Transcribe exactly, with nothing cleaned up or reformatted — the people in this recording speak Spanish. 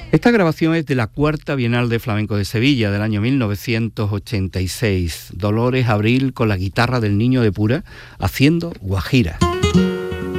Esta grabación es de la cuarta Bienal de Flamenco de Sevilla del año mil novecientos ochenta y seis. Dolores Abril con la guitarra del Niño de Pura haciendo guajira.